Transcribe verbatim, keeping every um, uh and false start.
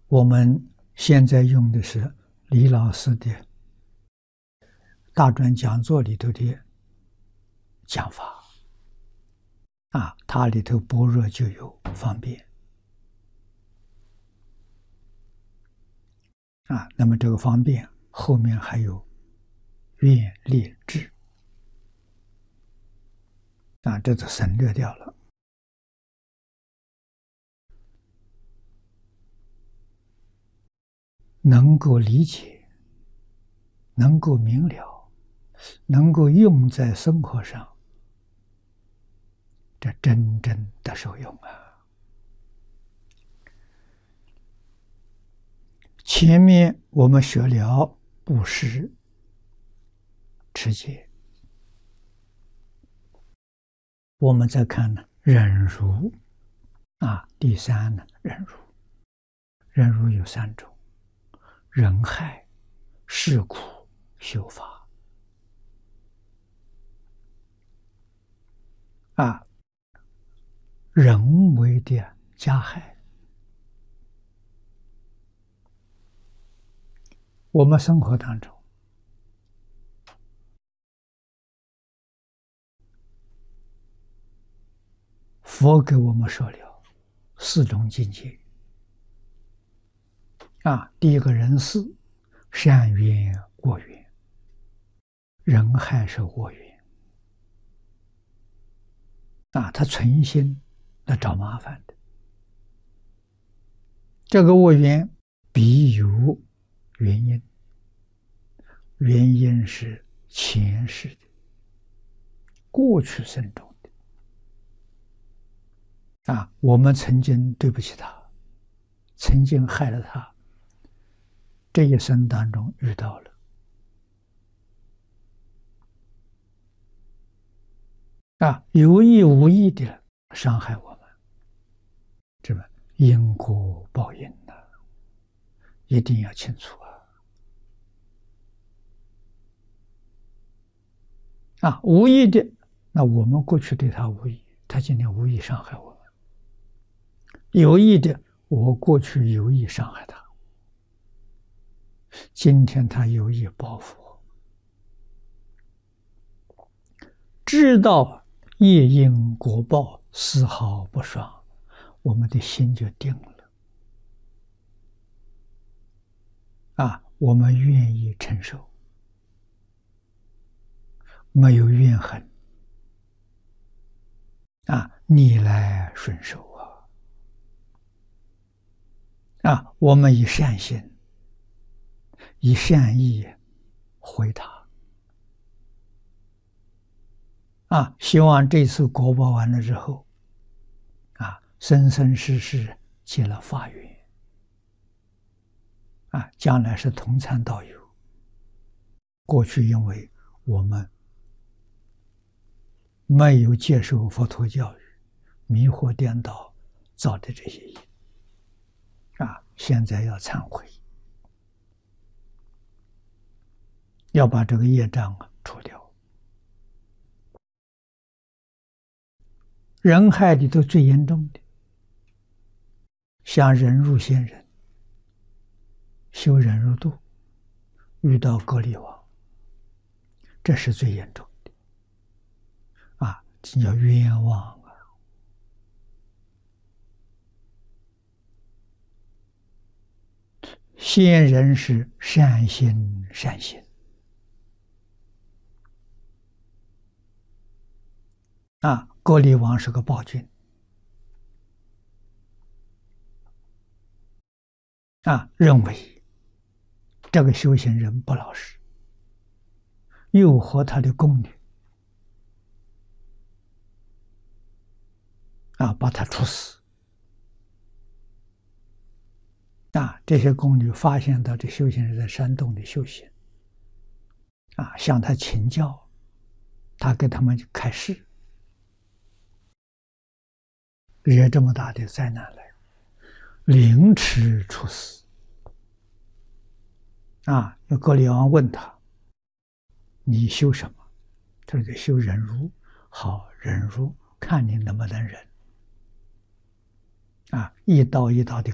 我们现在用的是李老师的大专讲座里头的讲法啊，它里头般若就有方便啊，那么这个方便后面还有愿力智啊，这就省略掉了。能够理解，能够明了，能够用在生活上，这真正的受用啊！前面我们学了布施、持戒，我们再看呢忍辱啊，第三呢忍辱，忍辱有三种。忍害、释苦、修法啊，人为的加害，我们生活当中，佛给我们说了四种境界。啊，第一个人事，善缘恶缘，人害是恶缘啊，他存心来找麻烦的。这个恶缘必有原因，原因是前世的、过去生中的啊，我们曾经对不起他，曾经害了他。这一生当中遇到了啊，有意无意的伤害我们，这个因果报应呢、啊，一定要清楚啊！啊，无意的，那我们过去对他无意，他今天无意伤害我们；有意的，我过去有意伤害他。今天他有意报复我，知道业因果报，丝毫不爽，我们的心就定了啊！我们愿意承受，没有怨恨啊，逆来顺受啊！啊，我们以善心。以善意回答啊！希望这次果报完了之后，啊，生生世世结了法缘，啊，将来是同参道友。过去因为我们没有接受佛陀教育，迷惑颠倒造的这些业，啊，现在要忏悔。要把这个业障啊除掉。人害里头最严重的，像忍辱仙人修忍辱度，遇到割离王，这是最严重的啊，这叫冤枉啊！仙人是善心善行。啊，割离王是个暴君啊，认为这个修行人不老实，诱惑他的宫女啊，把他处死啊。这些宫女发现到这修行人在山洞里修行啊，向他请教，他给他们开示。惹这么大的灾难来，凌迟处死啊！有割离王问他：“你修什么？”他说：“修忍辱。”好，忍辱，看你能不能忍啊！一刀一刀的